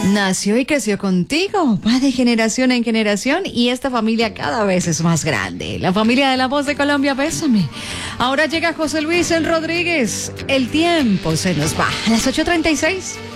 Nació y creció contigo, va de generación en generación y esta familia cada vez es más grande. La familia de La Voz de Colombia, bésame. Ahora llega José Luis Rodríguez. El tiempo se nos va. A las 8:36.